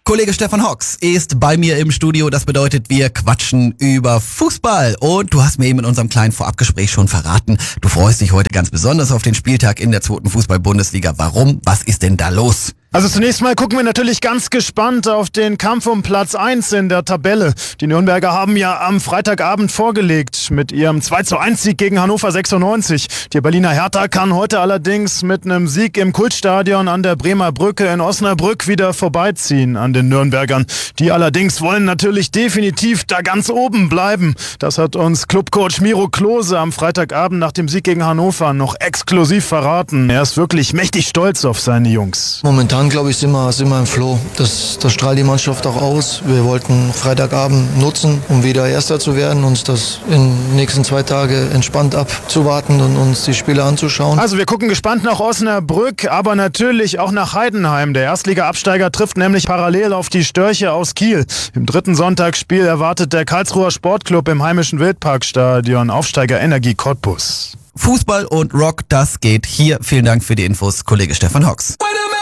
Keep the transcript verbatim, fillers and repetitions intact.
Kollege Stefan Hocks ist bei mir im Studio. Das bedeutet, wir quatschen über Fußball. Und du hast mir eben in unserem kleinen Vorabgespräch schon verraten, du freust dich heute ganz besonders auf den Spieltag in der zweiten Fußball-Bundesliga. Warum? Was ist denn da los? Also zunächst mal gucken wir natürlich ganz gespannt auf den Kampf um Platz eins in der Tabelle. Die Nürnberger haben ja am Freitagabend vorgelegt mit ihrem zwei zu eins Sieg gegen Hannover sechsundneunzig. Die Berliner Hertha kann heute allerdings mit einem Sieg im Kultstadion an der Bremer Brücke in Osnabrück wieder vorbeiziehen an den Nürnbergern. Die allerdings wollen natürlich definitiv da ganz oben bleiben. Das hat uns Clubcoach Miro Klose am Freitagabend nach dem Sieg gegen Hannover noch exklusiv verraten. Er ist wirklich mächtig stolz auf seine Jungs. Momentan, glaube ich, sind wir, sind wir im Flow. Das, das strahlt die Mannschaft auch aus. Wir wollten Freitagabend nutzen, um wieder Erster zu werden, uns das in den nächsten zwei Tagen entspannt abzuwarten und uns die Spiele anzuschauen. Also wir gucken gespannt nach Osnabrück, aber natürlich auch nach Heidenheim. Der Erstliga-Absteiger trifft nämlich parallel auf die Störche aus Kiel. Im dritten Sonntagsspiel erwartet der Karlsruher Sportclub im heimischen Wildparkstadion Aufsteiger Energie Cottbus. Fußball und Rock, das geht hier. Vielen Dank für die Infos, Kollege Stefan Hocks.